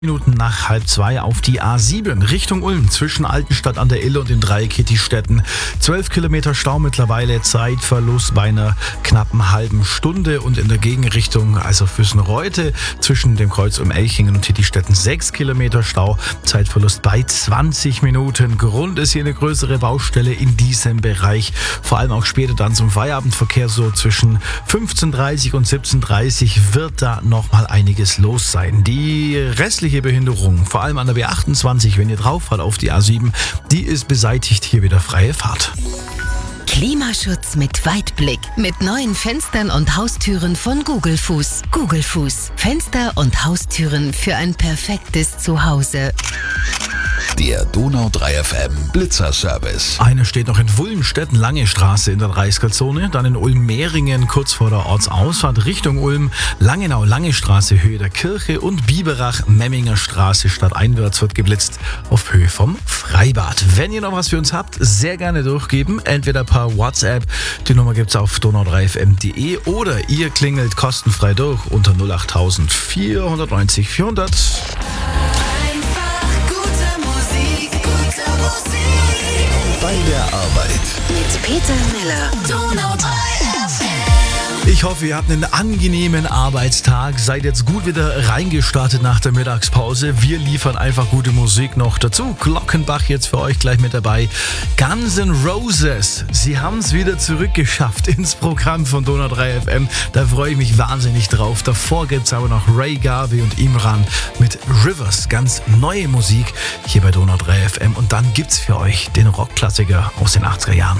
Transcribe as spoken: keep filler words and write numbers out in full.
Minuten nach halb zwei auf die A sieben Richtung Ulm zwischen Altenstadt an der Ille und den drei Kittistädten. zwölf Kilometer Stau mittlerweile, Zeitverlust bei einer knappen halben Stunde und in der Gegenrichtung, also Füssen-Reute, zwischen dem Kreuz um Elchingen und Kittistädten sechs Kilometer Stau, Zeitverlust bei zwanzig Minuten. Grund ist hier eine größere Baustelle in diesem Bereich, vor allem auch später dann zum Feierabendverkehr, so zwischen fünfzehn Uhr dreißig und siebzehn Uhr dreißig wird da nochmal einiges los sein. Die restliche Behinderung, vor allem an der B achtundzwanzig, wenn ihr drauf fahrt auf die A sieben, die ist beseitigt, hier wieder freie Fahrt. Klimaschutz mit Weitblick. Mit neuen Fenstern und Haustüren von Gugelfuß. Gugelfuß. Fenster und Haustüren für ein perfektes Zuhause. Der Donau drei F M Blitzerservice. Eine steht noch in Wulmstetten, Lange Straße in der dreißiger-Zone, dann in Ulm-Mehringen kurz vor der Ortsausfahrt Richtung Ulm, Langenau, Lange Straße, Höhe der Kirche und Biberach, Memminger Straße stadteinwärts wird geblitzt auf Höhe vom Freibad. Wenn ihr noch was für uns habt, sehr gerne durchgeben, entweder per WhatsApp, die Nummer gibt's auf donau drei f m punkt de oder ihr klingelt kostenfrei durch unter null acht vier neun null vierhundert. Bei der Arbeit. Mit Peter Miller. Donau drei F M. Ich hoffe, ihr habt einen angenehmen Arbeitstag, seid jetzt gut wieder reingestartet nach der Mittagspause. Wir liefern einfach gute Musik noch dazu. Glockenbach jetzt für euch gleich mit dabei. Guns N' Roses, sie haben es wieder zurückgeschafft ins Programm von Donau drei F M. Da freue ich mich wahnsinnig drauf. Davor gibt es aber noch Ray Garvey und Imran mit Rivers. Ganz neue Musik hier bei Donau drei F M. Und dann gibt's für euch den Rockklassiker aus den achtziger Jahren.